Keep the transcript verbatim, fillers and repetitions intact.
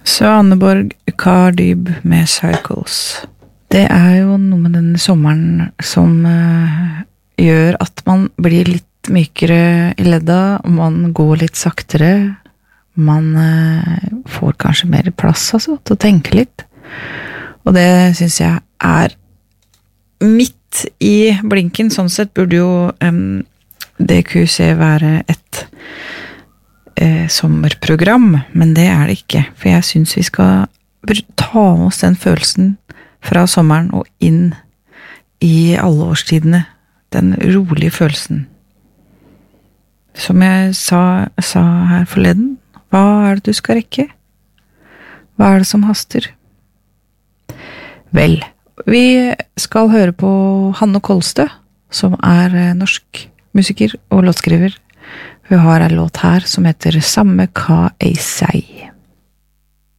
Svaneborg Kardyb med Circles. Det er jo noe med denne sommeren som uh, gjør at man blir litt mykere i ledda, man går litt saktere, man uh, får kanskje mer plass altså, til å tenke litt. Og det synes jeg er midt i blinken, sånn sett burde jo um, D Q C være et uh, sommerprogram, men det er det ikke, for jeg synes vi skal ta med oss den følelsen fra sommeren og inn i alle årstidene, den rolige følelsen. Som jeg sa, sa her forleden, hva er det du skal rekke? Hva er det som haster? Vel, vi skal høre på Hanne Kolstø, som er norsk musiker og låtskriver. Hun har en låt her som heter Samme hva jeg sier.